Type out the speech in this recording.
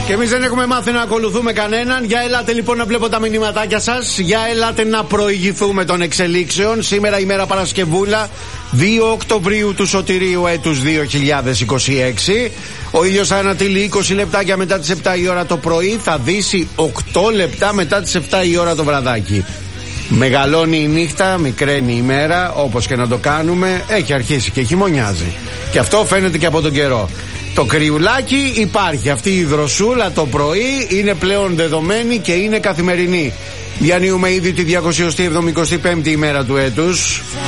Και εμείς δεν έχουμε μάθει να ακολουθούμε κανέναν. Για ελάτε λοιπόν να βλέπω τα μηνύματάκια σας. Για ελάτε να προηγηθούμε των εξελίξεων. Σήμερα ημέρα Παρασκευούλα, 2 Οκτωβρίου του Σωτηρίου έτους 2026. Ο ήλιος θα ανατείλει 20 λεπτάκια μετά τις 7 η ώρα το πρωί. Θα δύσει 8 λεπτά μετά τις 7 η ώρα το βραδάκι. Μεγαλώνει η νύχτα, μικραίνει η μέρα. Όπως και να το κάνουμε, έχει αρχίσει και χειμωνιάζει. Και αυτό φαίνεται και από τον καιρό. Το κρυουλάκι υπάρχει. Αυτή η δροσούλα το πρωί είναι πλέον δεδομένη και είναι καθημερινή. Διανύουμε ήδη τη 275η ημέρα του έτους.